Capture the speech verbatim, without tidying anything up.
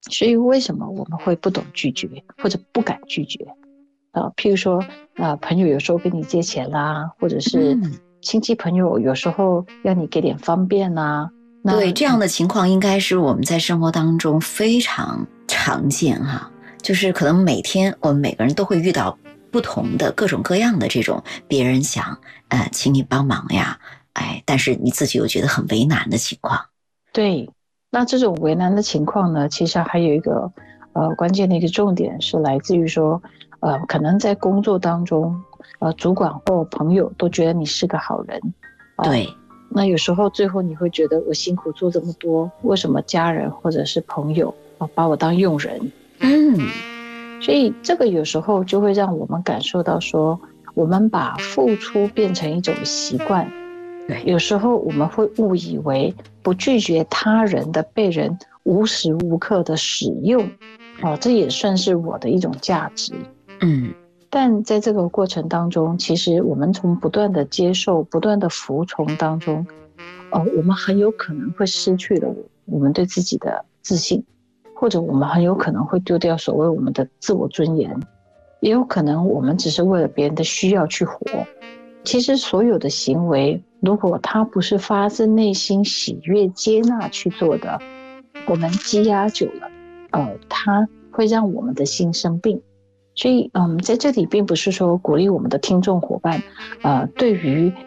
所以为什么我们会不懂拒绝，或者不敢拒绝？呃，譬如说，呃，朋友有时候跟你借钱啦，或者是嗯， 亲戚朋友有时候要你给点方便啦， 对， 那这样的情况应该是我们在生活当中非常常见哈，就是可能每天我们每个人都会遇到不同的各种各样的这种别人想呃请你帮忙呀，哎，但是你自己又觉得很为难的情况。 对，那这种为难的情况呢，其实还有一个呃关键的一个重点是来自于说，呃，可能在工作当中，呃，主管或朋友都觉得你是个好人，哦， 对， 那有时候最后你会觉得我辛苦做这么多，为什么家人或者是朋友啊把我当佣人？ 嗯， 所以这个有时候就会让我们感受到说，我们把付出变成一种习惯， 对， 有时候我们会误以为不拒绝他人的被人无时无刻的使用，哦，这也算是我的一种价值。 嗯， 但在这个过程当中，其实我们从不断的接受、不断的服从当中，呃，我们很有可能会失去了我们对自己的自信，或者我们很有可能会丢掉所谓我们的自我尊严，也有可能我们只是为了别人的需要去活。其实所有的行为，如果他不是发自内心喜悦接纳去做的，我们积压久了，呃，它会让我们的心生病。所以，嗯，在这里并不是说鼓励我们的听众伙伴，呃，对于